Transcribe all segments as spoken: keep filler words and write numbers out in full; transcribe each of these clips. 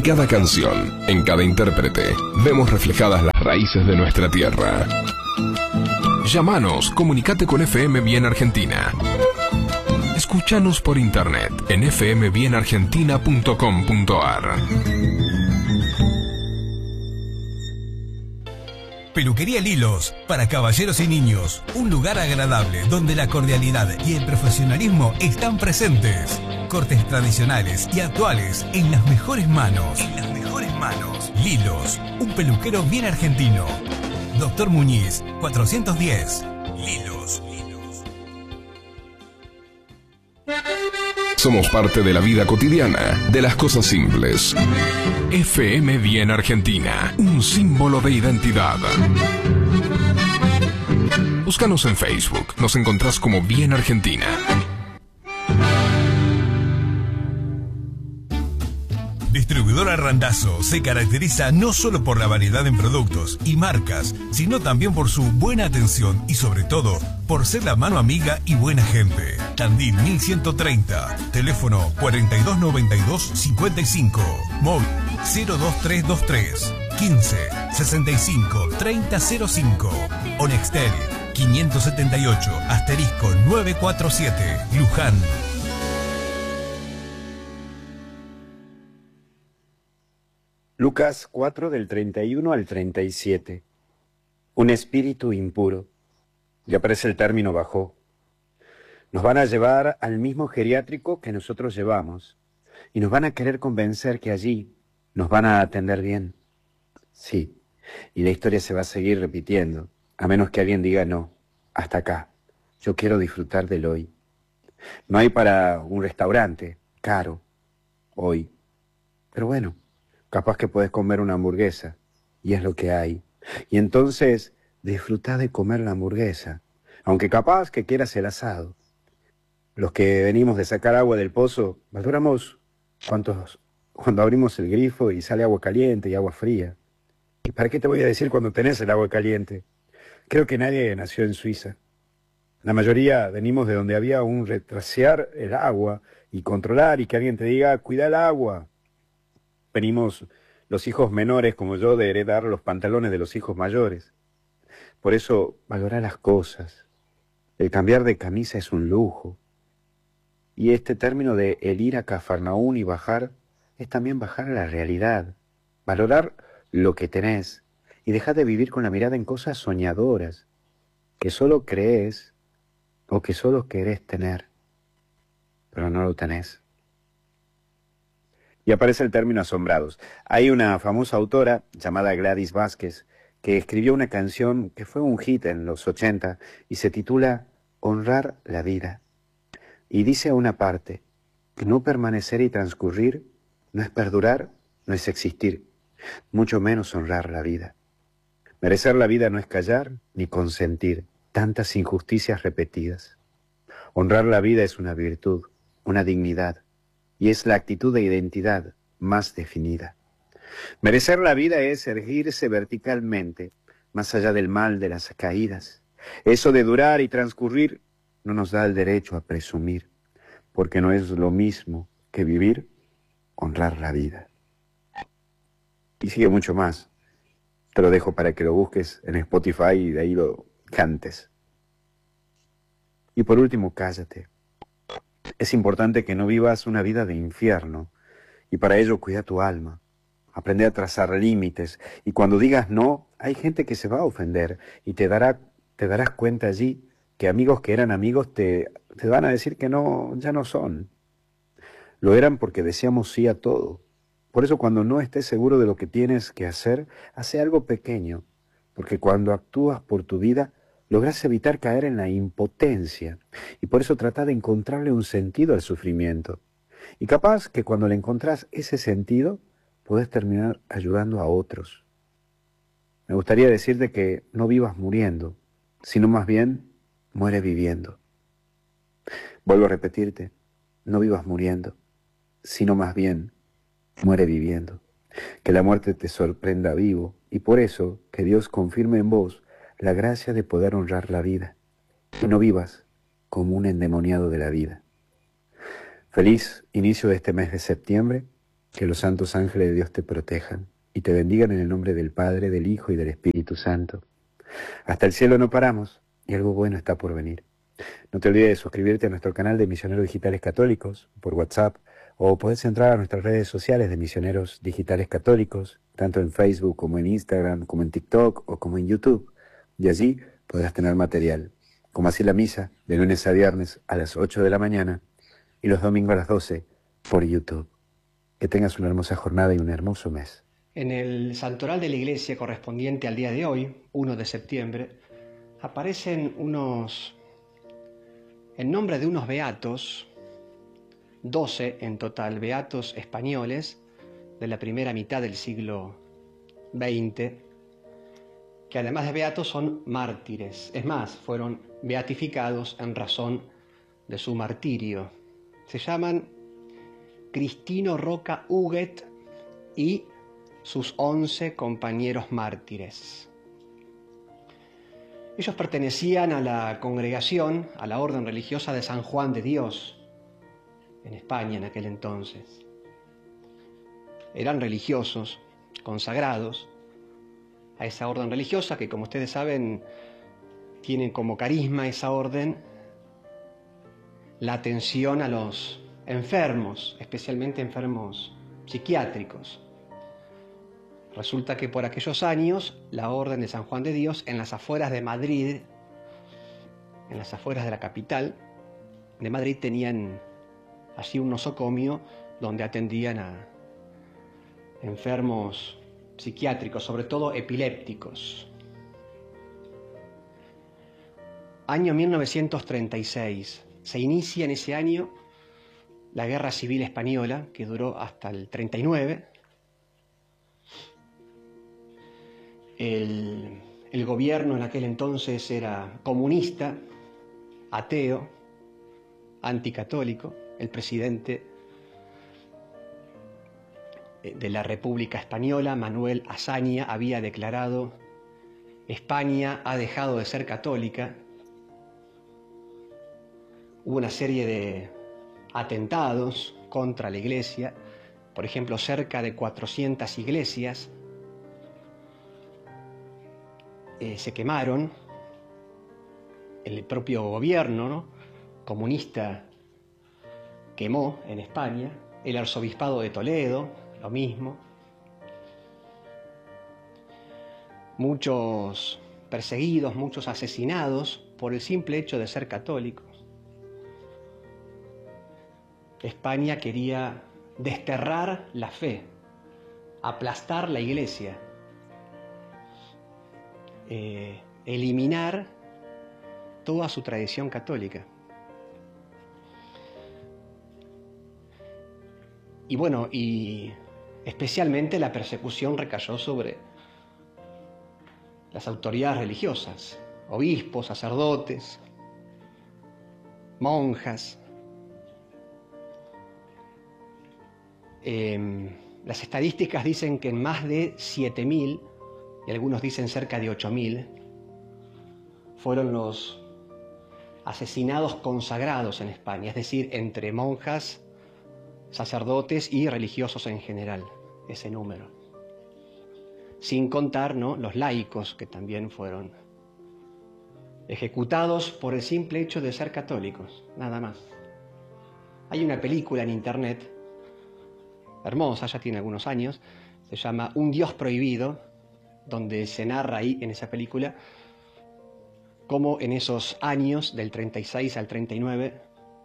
cada canción, en cada intérprete, vemos reflejadas las raíces de nuestra tierra. Llámanos, comunicate con F M Bien Argentina. Escúchanos por internet en f m bien argentina punto com punto a r. Peluquería Lilos, para caballeros y niños. Un lugar agradable donde la cordialidad y el profesionalismo están presentes. Cortes tradicionales y actuales en las mejores manos. En las mejores manos. Lilos, un peluquero bien argentino. Doctor Muñiz, cuatrocientos diez. Lilos. Lilos. Somos parte de la vida cotidiana, de las cosas simples. F M Bien Argentina, un símbolo de identidad. Búscanos en Facebook, nos encontrás como Bien Argentina. Distribuidora Randazzo se caracteriza no solo por la variedad en productos y marcas, sino también por su buena atención y sobre todo por ser la mano amiga y buena gente. Tandil mil ciento treinta, teléfono cuarenta y dos noventa y dos cincuenta y cinco, móvil cero dos tres dos tres, quince, sesenta y cinco, treinta cero cinco, o Nextel quinientos setenta y ocho, asterisco novecientos cuarenta y siete, Luján. Lucas cuatro del treinta y uno al treinta y siete. Un espíritu impuro. Ya aparece el término bajó. Nos van a llevar al mismo geriátrico que nosotros llevamos y nos van a querer convencer que allí nos van a atender bien. Sí, y la historia se va a seguir repitiendo, a menos que alguien diga no, hasta acá. Yo quiero disfrutar del hoy. No hay para un restaurante caro hoy, pero bueno, capaz que podés comer una hamburguesa, y es lo que hay. Y entonces, disfrutá de comer la hamburguesa, aunque capaz que quieras el asado. Los que venimos de sacar agua del pozo, valoramos cuántos, cuando abrimos el grifo y sale agua caliente y agua fría. ¿Y para qué te voy a decir cuando tenés el agua caliente? Creo que nadie nació en Suiza. La mayoría venimos de donde había un retrasear el agua y controlar y que alguien te diga, cuida el agua. Venimos los hijos menores como yo de heredar los pantalones de los hijos mayores. Por eso, valorar las cosas. El cambiar de camisa es un lujo. Y este término de el ir a Cafarnaún y bajar, es también bajar a la realidad. Valorar lo que tenés y dejar de vivir con la mirada en cosas soñadoras, que solo crees o que solo querés tener, pero no lo tenés. Y aparece el término asombrados. Hay una famosa autora llamada Gladys Vázquez que escribió una canción que fue un hit en los ochenta y se titula Honrar la vida. Y dice a una parte, no permanecer y transcurrir no es perdurar, no es existir, mucho menos honrar la vida. Merecer la vida no es callar ni consentir tantas injusticias repetidas. Honrar la vida es una virtud, una dignidad, y es la actitud de identidad más definida. Merecer la vida es erguirse verticalmente, más allá del mal de las caídas. Eso de durar y transcurrir no nos da el derecho a presumir, porque no es lo mismo que vivir, honrar la vida. Y sigue mucho más. Te lo dejo para que lo busques en Spotify y de ahí lo cantes. Y por último, cállate. Es importante que no vivas una vida de infierno, y para ello cuida tu alma. Aprende a trazar límites, y cuando digas no, hay gente que se va a ofender, y te dará, te darás cuenta allí que amigos que eran amigos te, te van a decir que no, ya no son. Lo eran porque decíamos sí a todo. Por eso cuando no estés seguro de lo que tienes que hacer, hace algo pequeño, porque cuando actúas por tu vida, logras evitar caer en la impotencia, y por eso trata de encontrarle un sentido al sufrimiento. Y capaz que cuando le encontrás ese sentido, podés terminar ayudando a otros. Me gustaría decirte que no vivas muriendo, sino más bien muere viviendo. Vuelvo a repetirte, no vivas muriendo, sino más bien muere viviendo. Que la muerte te sorprenda vivo, y por eso que Dios confirme en vos la gracia de poder honrar la vida, y no vivas como un endemoniado de la vida. Feliz inicio de este mes de septiembre, Que los santos ángeles de Dios te protejan y te bendigan en el nombre del Padre, del Hijo y del Espíritu Santo. Hasta el cielo no paramos y algo bueno está por venir. No te olvides de suscribirte a nuestro canal de Misioneros Digitales Católicos por WhatsApp, o puedes entrar a nuestras redes sociales de Misioneros Digitales Católicos, tanto en Facebook como en Instagram, como en TikTok o como en YouTube, y allí podrás tener material, como así la misa de lunes a viernes a las ocho de la mañana y los domingos a las doce por YouTube. Que tengas una hermosa jornada y un hermoso mes. En el santoral de la iglesia correspondiente al día de hoy, primero de septiembre, aparecen unos, en nombre de unos beatos, doce en total, beatos españoles de la primera mitad del siglo veinte, que además de beatos son mártires. Es más, fueron beatificados en razón de su martirio. Se llaman Cristino Roca Huguet y sus once compañeros mártires. Ellos pertenecían a la congregación, a la orden religiosa de San Juan de Dios, en España en aquel entonces. Eran religiosos, consagrados a esa orden religiosa que, como ustedes saben, tienen como carisma esa orden la atención a los enfermos, especialmente enfermos psiquiátricos. Resulta que por aquellos años la Orden de San Juan de Dios, en las afueras de Madrid, en las afueras de la capital de Madrid, tenían allí un nosocomio donde atendían a enfermos psiquiátricos, sobre todo epilépticos. Año mil novecientos treinta y seis. Se inicia en ese año la Guerra Civil Española, que duró hasta el treinta y nueve. El, el gobierno en aquel entonces era comunista, ateo, anticatólico. El presidente de la República Española, Manuel Azaña, había declarado: España ha dejado de ser católica. Hubo una serie de atentados contra la iglesia, por ejemplo, cerca de cuatrocientas iglesias eh, se quemaron. El propio gobierno, ¿no?, comunista quemó en España. El arzobispado de Toledo, lo mismo. Muchos perseguidos, muchos asesinados por el simple hecho de ser católicos. España quería desterrar la fe, aplastar la iglesia, eh, eliminar toda su tradición católica. Y bueno, y especialmente la persecución recayó sobre las autoridades religiosas, obispos, sacerdotes, monjas. Eh, las estadísticas dicen que en más de siete mil, y algunos dicen cerca de ocho mil, fueron los asesinados consagrados en España, es decir, entre monjas, sacerdotes y religiosos en general, ese número. Sin contar, ¿no?, los laicos, que también fueron ejecutados por el simple hecho de ser católicos, nada más. Hay una película en internet, hermosa, ya tiene algunos años, se llama Un Dios Prohibido, donde se narra ahí, en esa película, cómo en esos años, del treinta y seis al treinta y nueve,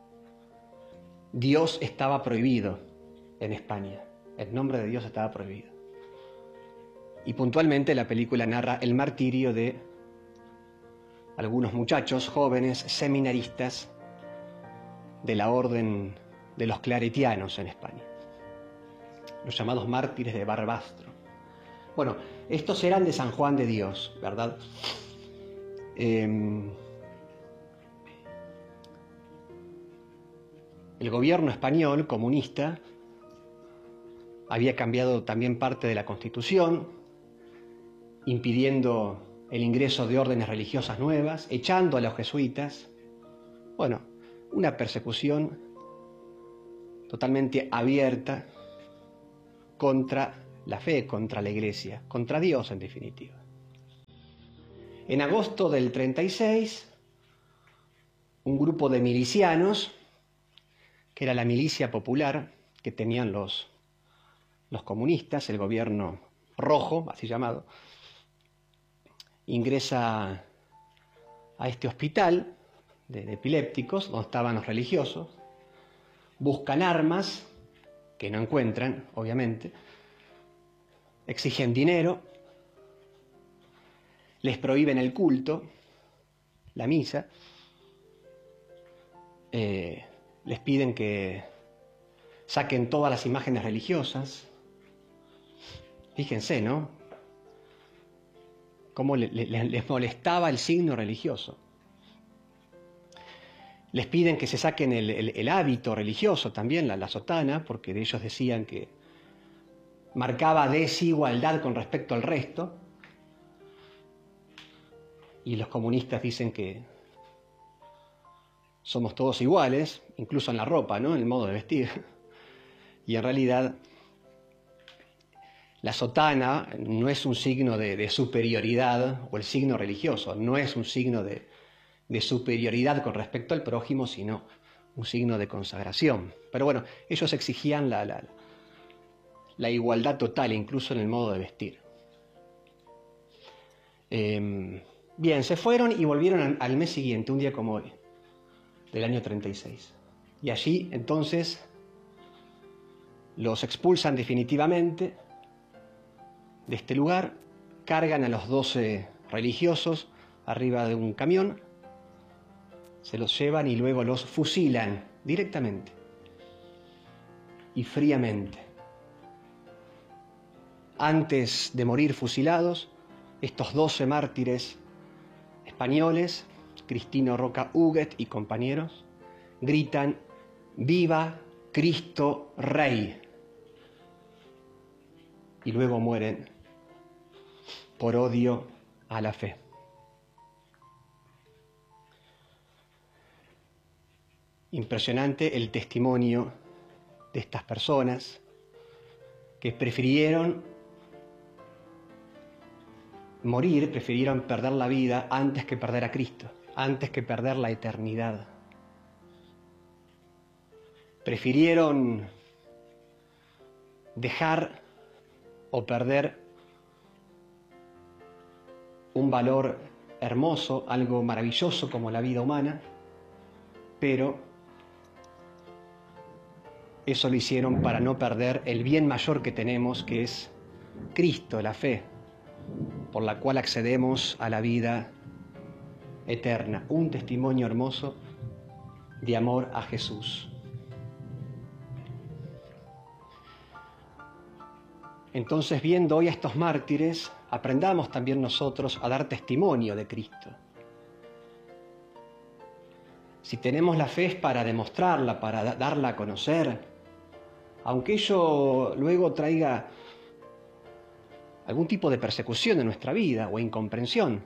Dios estaba prohibido en España. El nombre de Dios estaba prohibido. Y puntualmente la película narra el martirio de algunos muchachos jóvenes seminaristas de la orden de los claretianos en España, los llamados mártires de Barbastro. Bueno, estos eran de San Juan de Dios, ¿verdad? Eh, el gobierno español comunista había cambiado también parte de la Constitución, impidiendo el ingreso de órdenes religiosas nuevas, echando a los jesuitas. Bueno, una persecución totalmente abierta contra la fe, contra la Iglesia, contra Dios en definitiva. En agosto del treinta y seis, un grupo de milicianos, que era la milicia popular que tenían los, los comunistas, el gobierno rojo, así llamado, ingresa a este hospital de, de epilépticos, donde estaban los religiosos, buscan armas, que no encuentran, obviamente, exigen dinero, les prohíben el culto, la misa, eh, les piden que saquen todas las imágenes religiosas. Fíjense, ¿no? Cómo le, le, les molestaba el signo religioso. Les piden que se saquen el, el, el hábito religioso también, la, la sotana, porque ellos decían que marcaba desigualdad con respecto al resto. Y los comunistas dicen que somos todos iguales, incluso en la ropa, ¿no? En el modo de vestir. Y en realidad la sotana no es un signo de, de superioridad, o el signo religioso no es un signo de, de superioridad con respecto al prójimo, sino un signo de consagración. Pero bueno, ellos exigían la, la, la igualdad total, incluso en el modo de vestir. Eh, bien, se fueron y volvieron al, al mes siguiente, un día como hoy, del año treinta y seis. Y allí, entonces, los expulsan definitivamente de este lugar, cargan a los doce religiosos arriba de un camión, se los llevan y luego los fusilan directamente y fríamente. Antes de morir fusilados, estos doce mártires españoles, Cristino Roca Huguet y compañeros, gritan: ¡Viva Cristo Rey! Y luego mueren por odio a la fe. Impresionante el testimonio de estas personas que prefirieron morir, prefirieron perder la vida antes que perder a Cristo, antes que perder la eternidad. Prefirieron dejar o perder un valor hermoso, algo maravilloso como la vida humana, pero eso lo hicieron para no perder el bien mayor que tenemos, que es Cristo, la fe, por la cual accedemos a la vida eterna. Un testimonio hermoso de amor a Jesús. Entonces, viendo hoy a estos mártires, aprendamos también nosotros a dar testimonio de Cristo. Si tenemos la fe es para demostrarla, para darla a conocer, aunque ello luego traiga algún tipo de persecución en nuestra vida o incomprensión.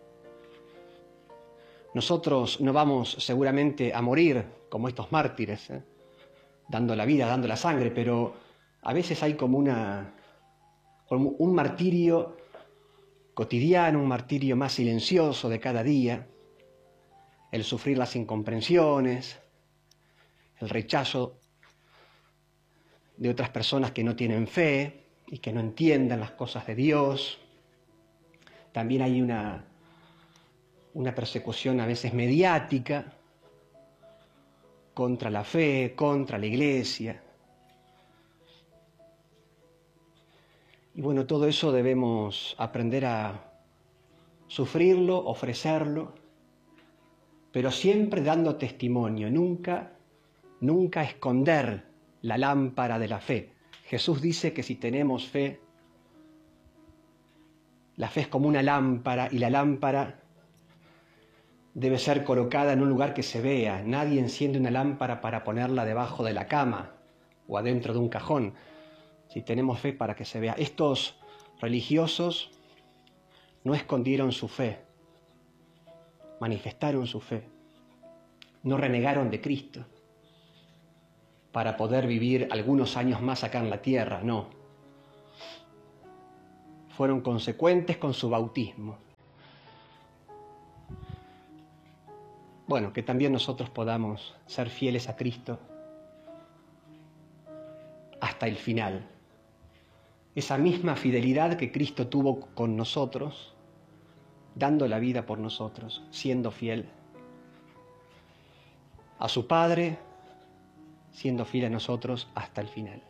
Nosotros no vamos seguramente a morir como estos mártires, ¿eh? dando la vida, dando la sangre, pero a veces hay como una, como un martirio cotidiano, un martirio más silencioso de cada día, el sufrir las incomprensiones, el rechazo de otras personas que no tienen fe y que no entienden las cosas de Dios. También hay una, una persecución a veces mediática contra la fe, contra la Iglesia. Y bueno, todo eso debemos aprender a sufrirlo, ofrecerlo, pero siempre dando testimonio, nunca, nunca esconder la lámpara de la fe. Jesús dice que si tenemos fe, la fe es como una lámpara y la lámpara debe ser colocada en un lugar que se vea. Nadie enciende una lámpara para ponerla debajo de la cama o adentro de un cajón. Si tenemos fe, para que se vea. Estos religiosos no escondieron su fe, manifestaron su fe, no renegaron de Cristo para poder vivir algunos años más acá en la tierra, no. fueron consecuentes con su bautismo. Bueno, que también nosotros podamos ser fieles a Cristo hasta el final. Esa misma fidelidad que Cristo tuvo con nosotros, dando la vida por nosotros, siendo fiel a su Padre, siendo fiel a nosotros hasta el final.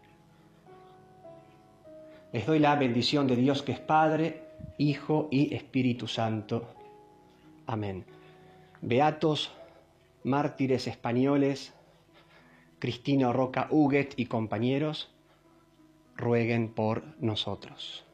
Les doy la bendición de Dios, que es Padre, Hijo y Espíritu Santo. Amén. Beatos mártires españoles, Cristino Roca Huguet y compañeros, rueguen por nosotros.